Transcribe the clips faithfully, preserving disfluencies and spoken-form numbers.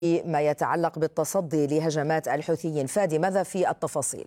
ما يتعلق بالتصدي لهجمات الحوثيين. فادي، ماذا في التفاصيل؟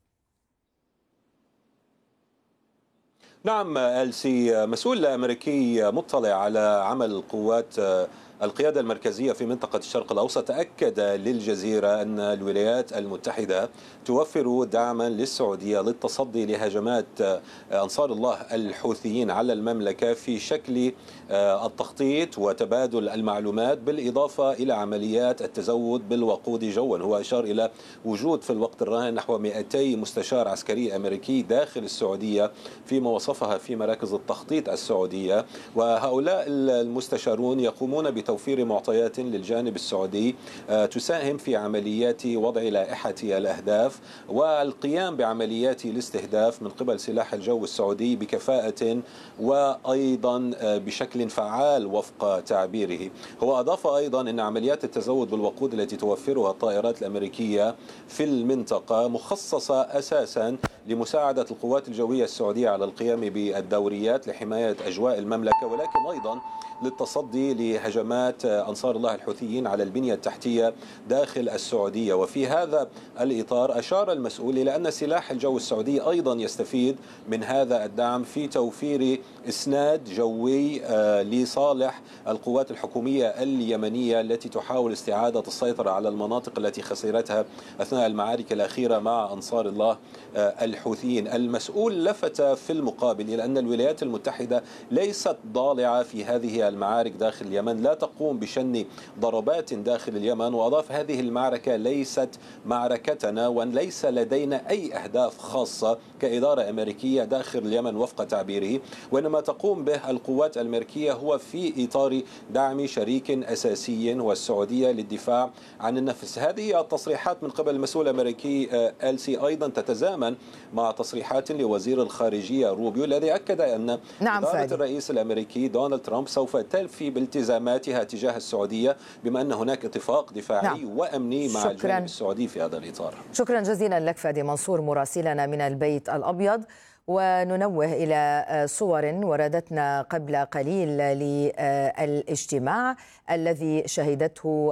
نعم ألسي، مسؤول أمريكي مطلع على عمل قوات القيادة المركزية في منطقة الشرق الأوسط أكد للجزيرة أن الولايات المتحدة توفر دعما للسعودية للتصدي لهجمات أنصار الله الحوثيين على المملكة في شكل التخطيط وتبادل المعلومات، بالإضافة إلى عمليات التزود بالوقود جوا. هو أشار إلى وجود في الوقت الراهن نحو مئتي مستشار عسكري أمريكي داخل السعودية فيما وصفها في مراكز التخطيط السعودية، وهؤلاء المستشارون يقومون بتوفير معطيات للجانب السعودي تساهم في عمليات وضع لائحة الأهداف والقيام بعمليات الاستهداف من قبل سلاح الجو السعودي بكفاءة وأيضا بشكل فعال وفق تعبيره. هو أضاف أيضا أن عمليات التزود بالوقود التي توفرها الطائرات الأمريكية في المنطقة مخصصة أساسا لمساعدة القوات الجوية السعودية على القيام بالدوريات لحماية أجواء المملكة، ولكن أيضا للتصدي لهجمات أنصار الله الحوثيين على البنية التحتية داخل السعودية. وفي هذا الإطار أشار المسؤول إلى أن سلاح الجو السعودي أيضا يستفيد من هذا الدعم في توفير إسناد جوي لصالح القوات الحكومية اليمنية التي تحاول استعادة السيطرة على المناطق التي خسرتها أثناء المعارك الأخيرة مع أنصار الله الحوثيين. المسؤول لفت في المقابل إلى أن الولايات المتحدة ليست ضالعة في هذه المعارك داخل اليمن، لا تقوم بشن ضربات داخل اليمن، وأضاف هذه المعركة ليست معركتنا وليس لدينا أي أهداف خاصة كإدارة أمريكية داخل اليمن وفق تعبيره، وإنما تقوم به القوات الأمريكية هو في إطار دعم شريك أساسي هو السعودية للدفاع عن النفس. هذه التصريحات من قبل المسؤول الأمريكي ألسي أيضا تتزامن مع تصريحات لوزير الخارجية روبيو الذي أكد أن نعم إدارة فادي. الرئيس الأمريكي دونالد ترامب سوف تلفي بالتزاماتها تجاه السعودية بما أن هناك اتفاق دفاعي نعم. وأمني مع شكراً. الجانب السعودي في هذا الإطار. شكرا جزيلا لك فادي منصور مراسلنا من البيت الأبيض. وننوه إلى صور وردتنا قبل قليل للاجتماع الذي شهدته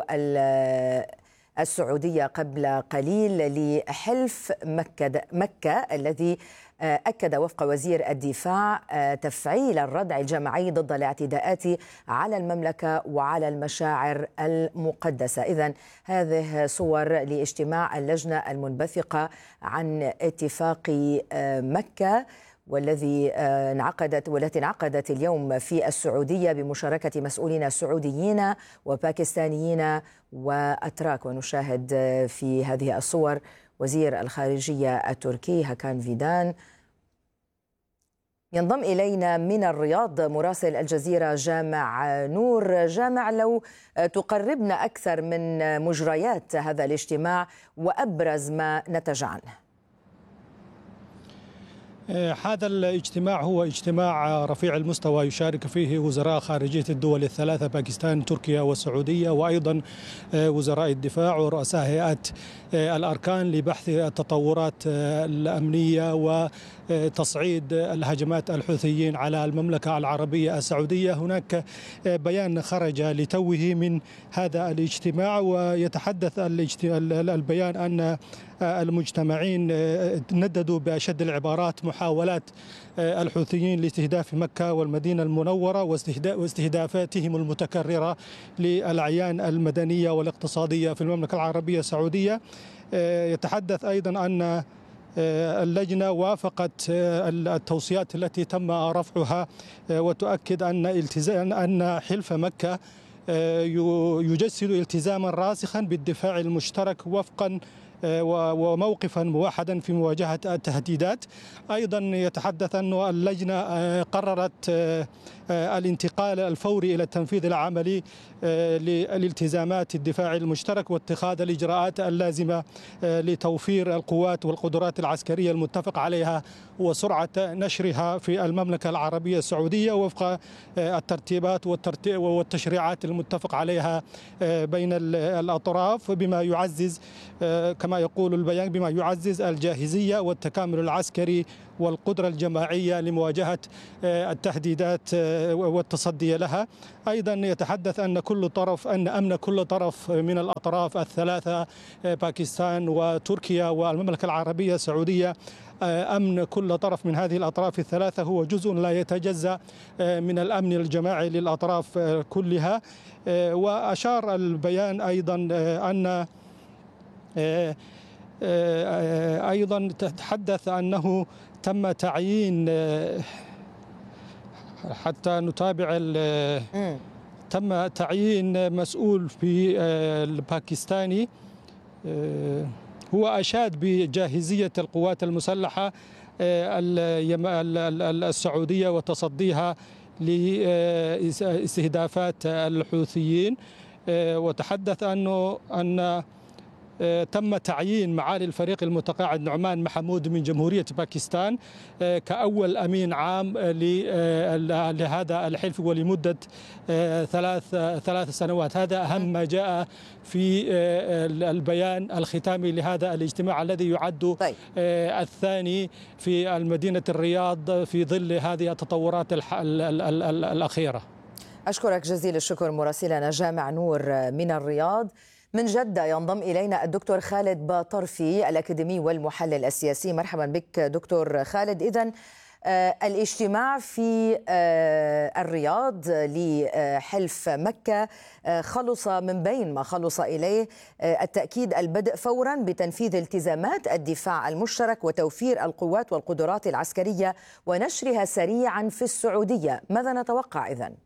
السعودية قبل قليل لحلف مكة, مكة الذي أكد وفق وزير الدفاع تفعيل الردع الجماعي ضد الاعتداءات على المملكة وعلى المشاعر المقدسة. إذن هذه صور لاجتماع اللجنة المنبثقة عن اتفاق مكة والذي انعقدت والتي انعقدت اليوم في السعودية بمشاركة مسؤولين سعوديين وباكستانيين وأتراك. ونشاهد في هذه الصور وزير الخارجية التركي هاكان فيدان. ينضم إلينا من الرياض مراسل الجزيرة جامع نور. جامع، لو تقربنا أكثر من مجريات هذا الاجتماع وأبرز ما نتج عنه. هذا الاجتماع هو اجتماع رفيع المستوى يشارك فيه وزراء خارجية الدول الثلاثة باكستان تركيا والسعودية، وأيضا وزراء الدفاع ورؤساء هيئات الأركان لبحث التطورات الأمنية وتصعيد الهجمات الحوثيين على المملكة العربية السعودية. هناك بيان خرج لتوه من هذا الاجتماع، ويتحدث البيان أن المجتمعين نددوا بأشد العبارات محاولات الحوثيين لاستهداف مكة والمدينة المنورة واستهدافاتهم المتكررة للأعيان المدنية والاقتصادية في المملكة العربية السعودية. يتحدث أيضا أن اللجنة وافقت التوصيات التي تم رفعها، وتؤكد أن التزام أن حلف مكة يجسد التزاما راسخا بالدفاع المشترك وفقا وموقفا موحدا في مواجهة التهديدات. أيضا يتحدث أن اللجنة قررت الانتقال الفوري إلى التنفيذ العملي للالتزامات الدفاع المشترك واتخاذ الإجراءات اللازمة لتوفير القوات والقدرات العسكرية المتفق عليها وسرعة نشرها في المملكة العربية السعودية وفق الترتيبات والتشريعات المتفق عليها بين الأطراف، بما يعزز كما يقول البيان بما يعزز الجاهزية والتكامل العسكري والقدرة الجماعية لمواجهة التهديدات والتصدي لها. أيضا يتحدث أن كل طرف أن أمن كل طرف من الأطراف الثلاثة باكستان وتركيا والمملكة العربية السعودية، أمن كل طرف من هذه الأطراف الثلاثة هو جزء لا يتجزأ من الأمن الجماعي للأطراف كلها. وأشار البيان أيضا أن أيضا تحدث أنه تم تعيين، حتى نتابع، تم تعيين مسؤول في الباكستاني هو أشاد بجاهزية القوات المسلحة السعودية وتصديها لاستهدافات الحوثيين، وتحدث أنه أن تم تعيين معالي الفريق المتقاعد نعمان محمود من جمهورية باكستان كأول أمين عام لهذا الحلف ولمدة ثلاث ثلاث سنوات. هذا أهم ما جاء في البيان الختامي لهذا الاجتماع الذي يعد طيب. الثاني في المدينة الرياض في ظل هذه التطورات الأخيرة. أشكرك جزيل الشكر مراسلنا جامع نور من الرياض. من جدة ينضم إلينا الدكتور خالد باطرفي الأكاديمي والمحلل السياسي. مرحبا بك دكتور خالد. إذن الاجتماع في الرياض لحلف مكة خلص من بين ما خلص إليه التأكيد البدء فورا بتنفيذ التزامات الدفاع المشترك وتوفير القوات والقدرات العسكرية ونشرها سريعا في السعودية. ماذا نتوقع إذن؟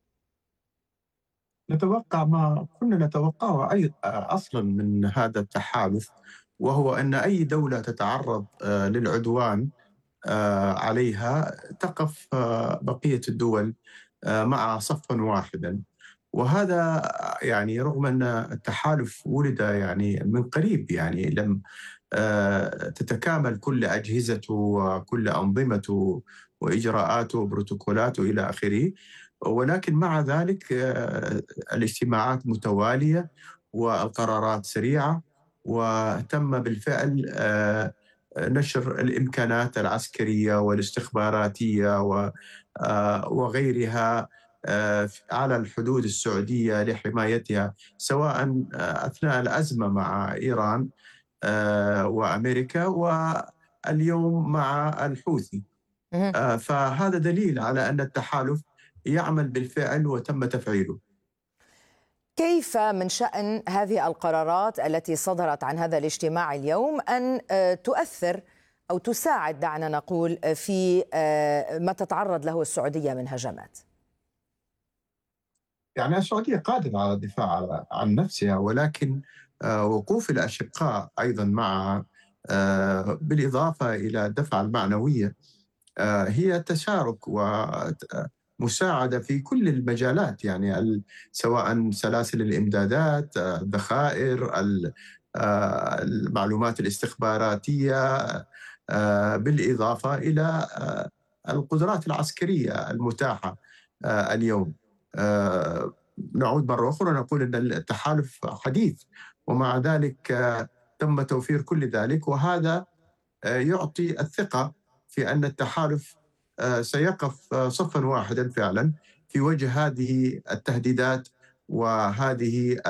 نتوقع ما كنا نتوقعه أي أصلا من هذا التحالف، وهو أن أي دولة تتعرض للعدوان عليها تقف بقية الدول مع صفا واحدا. وهذا يعني رغم أن التحالف ولد يعني من قريب، يعني لم تتكامل كل أجهزته وكل أنظمته وإجراءاته وبروتوكولاته إلى آخره، ولكن مع ذلك الاجتماعات متوالية والقرارات سريعة، وتم بالفعل نشر الإمكانات العسكرية والاستخباراتية وغيرها على الحدود السعودية لحمايتها، سواء أثناء الأزمة مع إيران وأمريكا واليوم مع الحوثي. فهذا دليل على أن التحالف يعمل بالفعل وتم تفعيله. كيف من شأن هذه القرارات التي صدرت عن هذا الاجتماع اليوم أن تؤثر أو تساعد، دعنا نقول، في ما تتعرض له السعودية من هجمات؟ يعني السعودية قادرة على الدفاع عن نفسها، ولكن وقوف الأشقاء أيضا معها بالإضافة إلى الدفعة المعنوية هي تشارك ومساعدة في كل المجالات، يعني سواء سلاسل الإمدادات، الذخائر، المعلومات الاستخباراتية، بالإضافة إلى القدرات العسكرية المتاحة اليوم. نعود مرة أخرى نقول أن التحالف حديث، ومع ذلك تم توفير كل ذلك، وهذا يعطي الثقة في أن التحالف سيقف صفا واحدا فعلا في وجه هذه التهديدات وهذه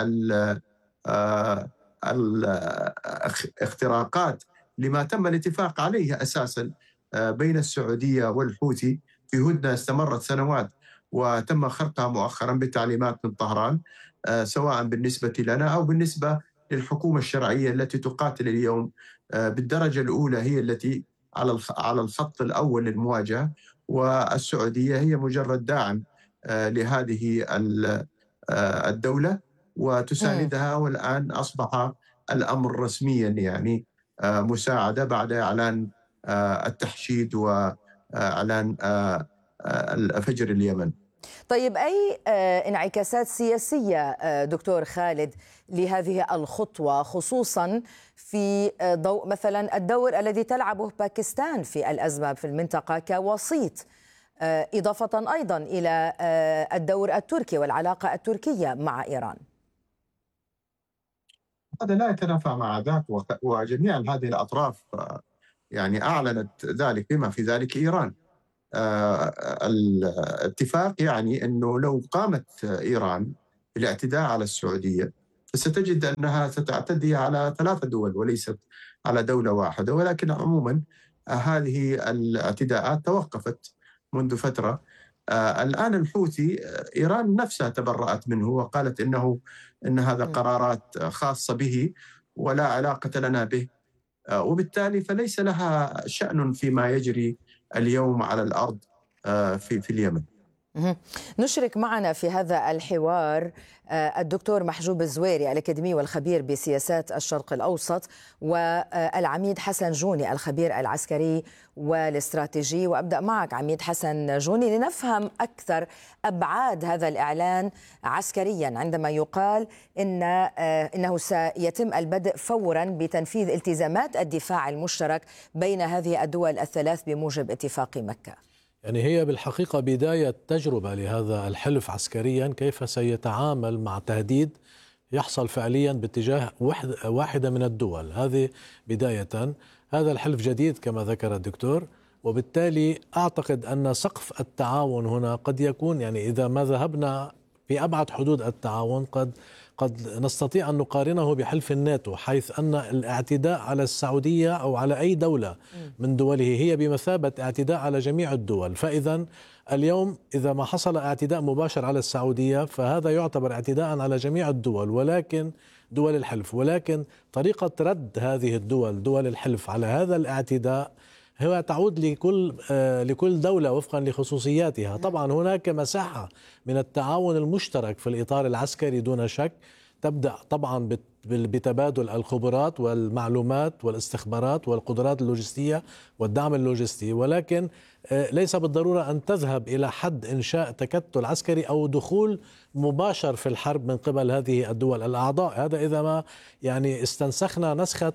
الاختراقات لما تم الاتفاق عليه أساسا بين السعودية والحوثي في هدنة استمرت سنوات وتم خرقها مؤخرا بتعليمات من طهران، سواء بالنسبة لنا أو بالنسبة للحكومة الشرعية التي تقاتل اليوم بالدرجة الأولى، هي التي على على الخط الأول للمواجهة، والسعودية هي مجرد داعم لهذه الدولة وتساندها. والآن أصبح الأمر رسميا يعني مساعدة بعد إعلان التحشيد وإعلان فجر اليمن. طيب، أي انعكاسات سياسية دكتور خالد لهذه الخطوة، خصوصا في ضوء مثلا الدور الذي تلعبه باكستان في الأزمة في المنطقة كوسيط، إضافة أيضا إلى الدور التركي والعلاقة التركية مع إيران؟ هذا لا يتنافى مع ذاك، وجميع هذه الأطراف يعني أعلنت ذلك، بما في ذلك إيران. الاتفاق يعني أنه لو قامت إيران بالاعتداء على السعودية فستجد أنها ستعتدي على ثلاثة دول وليست على دولة واحدة، ولكن عموما هذه الاعتداءات توقفت منذ فترة. الآن الحوثي إيران نفسها تبرأت منه وقالت إنه إن هذا قرارات خاصة به ولا علاقة لنا به، وبالتالي فليس لها شأن فيما يجري اليوم على الأرض في في اليمن. نشرك معنا في هذا الحوار الدكتور محجوب الزويري الأكاديمي والخبير بسياسات الشرق الأوسط، والعميد حسن جوني الخبير العسكري والاستراتيجي. وأبدأ معك عميد حسن جوني لنفهم أكثر أبعاد هذا الإعلان عسكريا، عندما يقال إن إنه سيتم البدء فورا بتنفيذ التزامات الدفاع المشترك بين هذه الدول الثلاث بموجب اتفاق مكة. يعني هي بالحقيقة بداية تجربة لهذا الحلف عسكريا، كيف سيتعامل مع تهديد يحصل فعليا باتجاه واحدة من الدول. هذه بداية. هذا الحلف جديد كما ذكر الدكتور، وبالتالي أعتقد أن سقف التعاون هنا قد يكون، يعني إذا ما ذهبنا في أبعد حدود التعاون قد قد نستطيع أن نقارنه بحلف الناتو، حيث أن الاعتداء على السعودية أو على أي دولة من دوله هي بمثابة اعتداء على جميع الدول. فإذا اليوم إذا ما حصل اعتداء مباشر على السعودية فهذا يعتبر اعتداء على جميع الدول، ولكن دول الحلف، ولكن طريقة رد هذه الدول دول الحلف على هذا الاعتداء هو تعود لكل لكل دولة وفقا لخصوصياتها. طبعا هناك مساحة من التعاون المشترك في الإطار العسكري دون شك، تبدأ طبعا بتبادل الخبرات والمعلومات والاستخبارات والقدرات اللوجستية والدعم اللوجستي، ولكن ليس بالضرورة أن تذهب إلى حد إنشاء تكتل عسكري أو دخول مباشر في الحرب من قبل هذه الدول الأعضاء. هذا إذا ما يعني استنسخنا نسخة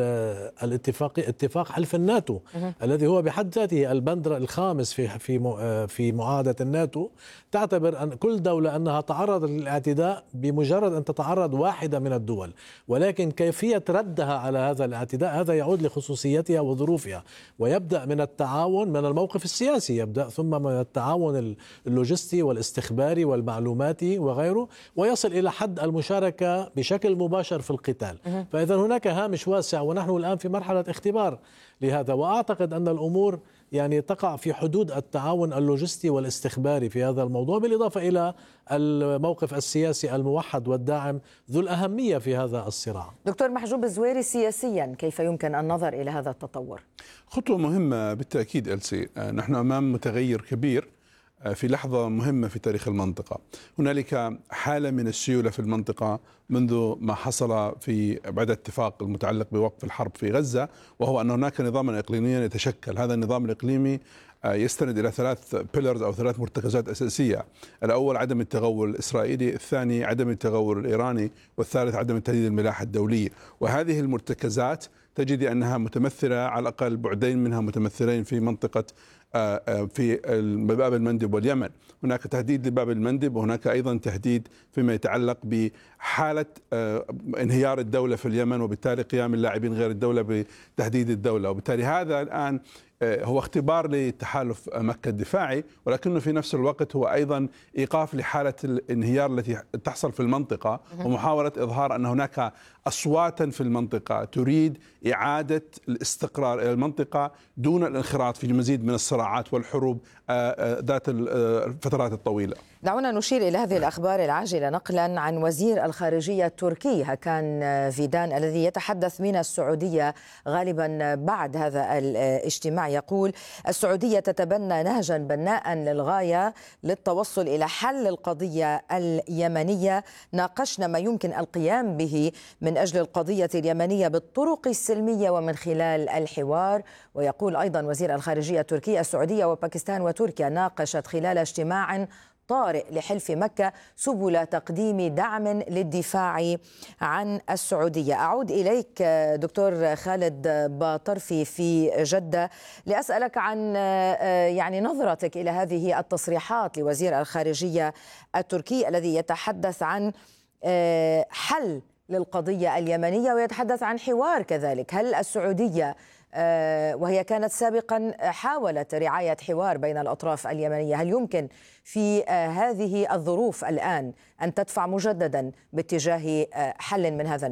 الاتفاق اتفاق حلف الناتو الذي هو بحد ذاته البند الخامس في في في معاهدة الناتو، تعتبر أن كل دولة أنها تعرضت للاعتداء بمجرد أن تتعرض واحدة من الدول، ولكن كيفية ردها على هذا الاعتداء هذا يعود لخصوصيتها وظروفها، ويبدأ من التعاون من الموقف السياسي يبدأ، ثم من التعاون اللوجستي والاستخباري والمعلوماتي وغيره، ويصل إلى حد المشاركة بشكل مباشر في القتال. فإذا هناك هامش واسع، ونحن الآن في مرحلة اختبار لهذا، وأعتقد أن الأمور يعني تقع في حدود التعاون اللوجستي والاستخباري في هذا الموضوع، بالإضافة إلى الموقف السياسي الموحد والداعم ذو الأهمية في هذا الصراع. دكتور محجوب الزويري، سياسيا كيف يمكن النظر إلى هذا التطور؟ خطوة مهمة بالتأكيد ألسي. نحن أمام متغير كبير في لحظة مهمة في تاريخ المنطقة. هنالك حالة من السيولة في المنطقة منذ ما حصل في بعد اتفاق المتعلق بوقف الحرب في غزة، وهو أن هناك نظاما إقليميا يتشكل. هذا النظام الإقليمي يستند إلى ثلاث بيلرز أو ثلاث مرتكزات أساسية. الأول عدم التغول الإسرائيلي، الثاني عدم التغول الإيراني، والثالث عدم تهديد الملاحة الدولية. وهذه المرتكزات تجد أنها متمثلة على الأقل بعدين منها متمثلين في منطقة في باب المندب واليمن. هناك تهديد لباب المندب، وهناك أيضا تهديد فيما يتعلق بحالة انهيار الدولة في اليمن، وبالتالي قيام اللاعبين غير الدولة بتهديد الدولة. وبالتالي هذا الآن هو اختبار لتحالف مكة الدفاعي، ولكنه في نفس الوقت هو أيضا إيقاف لحالة الانهيار التي تحصل في المنطقة، ومحاولة إظهار أن هناك أصواتا في المنطقة تريد إعادة الاستقرار إلى المنطقة دون الانخراط في مزيد من الصراعات والحروب ذات الفترات الطويلة. دعونا نشير إلى هذه الأخبار العاجلة نقلا عن وزير الخارجية التركي هاكان فيدان الذي يتحدث من السعودية غالبا بعد هذا الاجتماع. يقول: السعودية تتبنى نهجا بناء للغاية للتوصل إلى حل القضية اليمنية. ناقشنا ما يمكن القيام به من أجل القضية اليمنية بالطرق السلمية ومن خلال الحوار. ويقول أيضا وزير الخارجية التركي: السعودية وباكستان وتركيا ناقشت خلال اجتماع طارئ لحلف مكة سبل تقديم دعم للدفاع عن السعودية. أعود إليك دكتور خالد باطرفي في جدة لأسألك عن يعني نظرتك إلى هذه التصريحات لوزير الخارجية التركي الذي يتحدث عن حل للقضية اليمنية ويتحدث عن حوار كذلك. هل السعودية وهي كانت سابقا حاولت رعاية حوار بين الأطراف اليمنية، هل يمكن في هذه الظروف الآن أن تدفع مجددا باتجاه حل من هذا